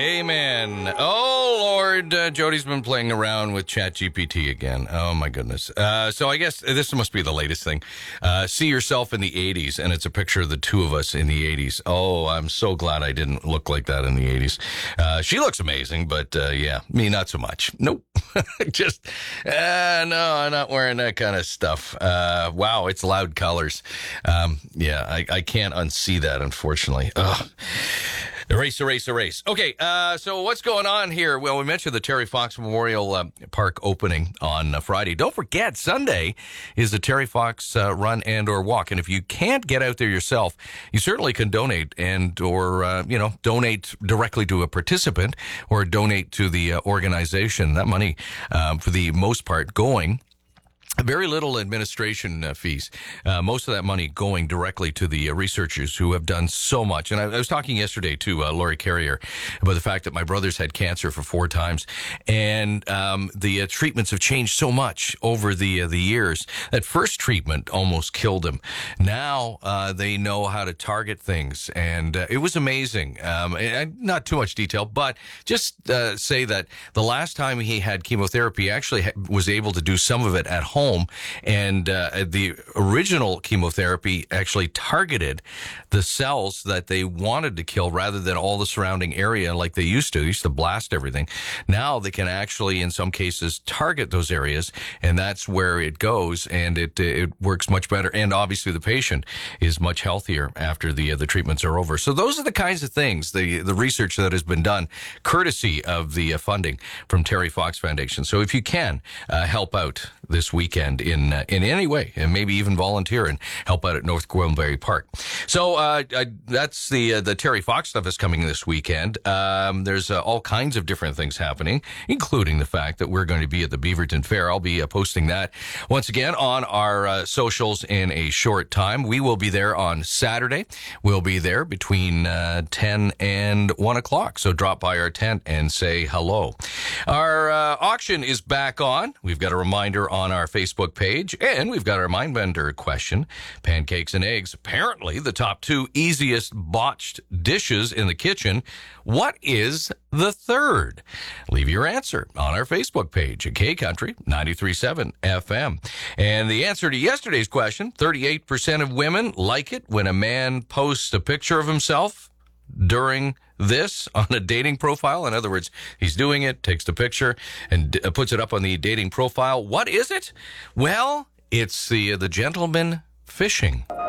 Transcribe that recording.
Amen. Oh, Lord. Jody's been playing around with ChatGPT again. Oh, my goodness. So I guess this must be the latest thing. See yourself in the 80s, and it's a picture of the two of us in the 80s. Oh, I'm so glad I didn't look like that in the 80s. She looks amazing, but yeah, me not so much. Nope. Just, no, I'm not wearing that kind of stuff. Wow, it's loud colors. Yeah, I can't unsee that, unfortunately. Ugh. Erase. Okay, so what's going on here? Well, we mentioned the Terry Fox Memorial Park opening on Friday. Don't forget, Sunday is the Terry Fox run and or walk. And if you can't get out there yourself, you certainly can donate or donate directly to a participant or donate to the organization. That money, for the most part, going very little administration fees. Most of that money going directly to the researchers who have done so much. And I was talking yesterday to Lori Carrier about the fact that my brother's had cancer for 4 times, and the treatments have changed so much over the years. That first treatment almost killed him. Now they know how to target things, and it was amazing. Not too much detail, but just say that the last time he had chemotherapy, actually was able to do some of it at home. And the original chemotherapy actually targeted the cells that they wanted to kill rather than all the surrounding area like they used to. They used to blast everything. Now they can actually, in some cases, target those areas, and that's where it goes, and it works much better. And obviously the patient is much healthier after the treatments are over. So those are the kinds of things, the research that has been done, courtesy of the funding from Terry Fox Foundation. So if you can help out this weekend in any way, and maybe even volunteer and help out at North Gwillimbury Park. So that's the Terry Fox stuff is coming this weekend. There's all kinds of different things happening, including the fact that we're going to be at the Beaverton Fair. I'll be posting that once again on our socials in a short time. We will be there on Saturday. We'll be there between 10 and 1 o'clock. So drop by our tent and say hello. Our auction is back on. We've got a reminder on our Facebook page, and we've got our Mindbender question. Pancakes and eggs, apparently the top 2 easiest botched dishes in the kitchen. What is the third? Leave your answer on our Facebook page at K-Country 93.7 FM. And the answer to yesterday's question, 38% of women like it when a man posts a picture of himself during this on a dating profile. In other words, he's doing it, takes the picture, and puts it up on the dating profile. What is it? Well, it's the gentleman fishing.